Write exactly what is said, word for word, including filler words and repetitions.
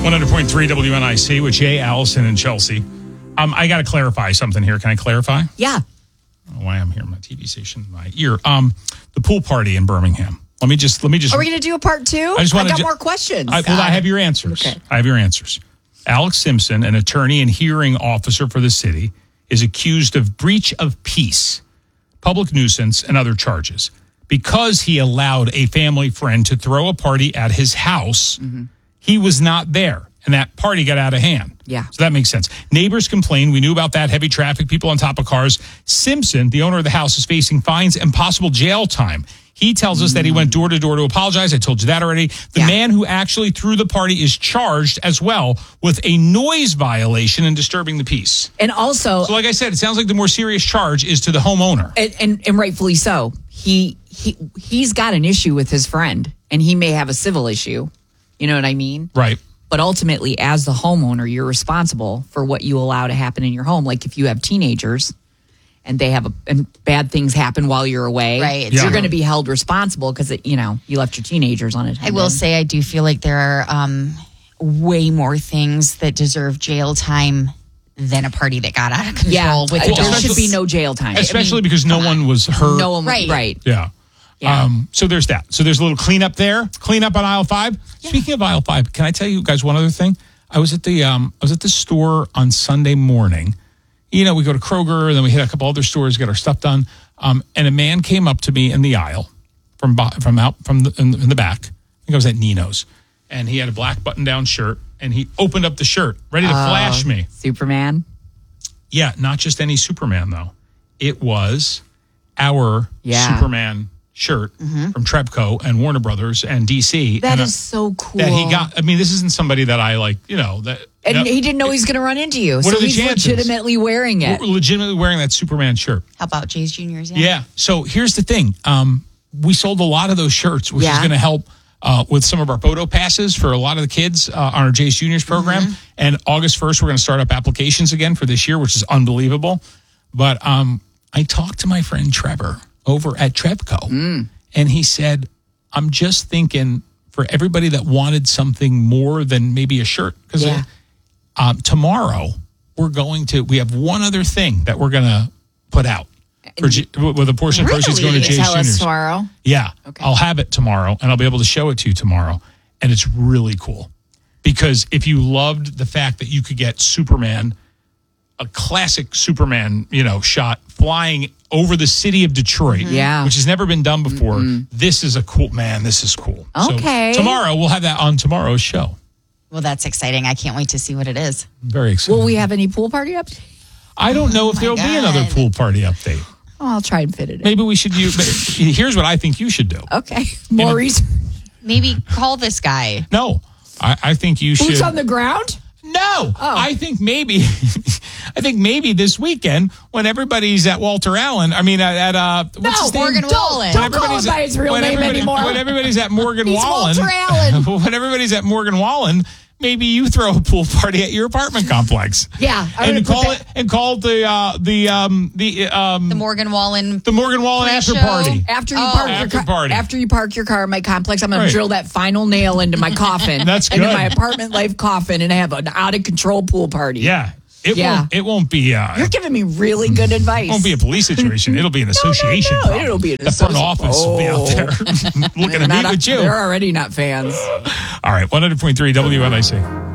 one hundred point three W N I C with Jay, Allison, and Chelsea. Um, I got to clarify something here. Can I clarify? Yeah. I don't know why I'm hearing my T V station in my ear. Um, the pool party in Birmingham. Let me just, let me just. Are we going to do a part two? I just I wanna got ju- more questions. I, well, I have your answers. Okay. I have your answers. Alex Simpson, an attorney and hearing officer for the city, is accused of breach of peace, public nuisance, and other charges because he allowed a family friend to throw a party at his house. Mm-hmm. He was not there, and that party got out of hand. Yeah. So that makes sense. Neighbors complained. We knew about that. Heavy traffic, people on top of cars. Simpson, the owner of the house, is facing fines and possible jail time. He tells us that he went door to door to apologize. I told you that already. The Yeah. man who actually threw the party is charged as well with a noise violation and disturbing the peace. And also, So like I said, it sounds like the more serious charge is to the homeowner. and, and, and rightfully so, he he he's got an issue with his friend, and he may have a civil issue. You know what I mean? Right. But ultimately, as the homeowner, you're responsible for what you allow to happen in your home. Like if you have teenagers and they have a, and bad things happen while you're away, Right. Yeah. you're going to be held responsible because you know you left your teenagers on it. I will say I do feel like there are um, way more things that deserve jail time than a party that got out of control yeah, with there adults. should be no jail time. Especially because no one was hurt. no one, Right. right? Yeah. Yeah. Um, so there's that. So there's a little cleanup there. Cleanup on aisle five. Speaking of aisle five, can I tell you guys one other thing? I was at the um, I was at the store on Sunday morning. You know, we go to Kroger, and then we hit a couple other stores, get our stuff done. Um, and a man came up to me in the aisle from bo- from out from the, in, the, in the back. I think I was at Nino's, and he had a black button-down shirt, and he opened up the shirt, ready to flash me. Superman. Yeah, not just any Superman though. It was our Yeah. Superman shirt from Trebco and Warner Brothers and D C. That and, is uh, so cool. that he got. I mean, this isn't somebody that I like. You know that. and no, he didn't know he's going to run into you. What so are the he's chances? legitimately wearing it. we're legitimately wearing that Superman shirt. How about Jay's Juniors? Yeah. So here's the thing. Um, we sold a lot of those shirts, which is Yeah. going to help uh, with some of our photo passes for a lot of the kids uh, on our Jay's Juniors program. Mm-hmm. And August first, we're going to start up applications again for this year, which is unbelievable. But um, I talked to my friend Trevor over at Trebco, Mm. and he said, I'm just thinking for everybody that wanted something more than maybe a shirt, because Yeah. um, tomorrow we're going to, we have one other thing that we're going to put out. For G, with a portion of proceeds going to Really? Jay's Tell us Juniors. tomorrow. Yeah, Okay. I'll have it tomorrow, and I'll be able to show it to you tomorrow. And it's really cool because if you loved the fact that you could get Superman, a classic Superman, you know, shot flying over the city of Detroit, Yeah. which has never been done before. This is a cool man. This is cool. Okay. So tomorrow we'll have that on tomorrow's show. Well, that's exciting. I can't wait to see what it is. I'm very excited. Will we have any pool party up? I don't know if my there'll be God. another pool party update. Oh, I'll try and fit it in. Maybe we should use. Here's what I think you should do. Okay. Maurice, Maybe call this guy. No, I, I think you should. boots on the ground? No, Oh. I think maybe, I think maybe this weekend when everybody's at Walter Allen, I mean at, at uh, what's No, his name? Morgan Don't, Wallen. don't When call him everybody's by at- his real when name everybody- anymore. When everybody's at Morgan He's Wallen, Walter Allen. when everybody's at Morgan Wallen, maybe you throw a pool party at your apartment complex. Yeah, I'm and gonna put call that- it and call it the uh, the um, the um, The the, Morgan Wallen. Morgan Wallen after pre-show. party. After you Oh. park your After car, party. after you park your car in my complex, I'm going Right. to drill that final nail into my coffin. That's into good. my apartment life coffin, and have an out of control pool party. Yeah, it Yeah. won't. It won't be. Uh, You're giving me really good advice. It won't be a police situation. It'll be an association. no, problem. it'll be an the front associ- office will be out there looking to Not meet a- with you. They're already not fans. All right, one hundred point three W N I C.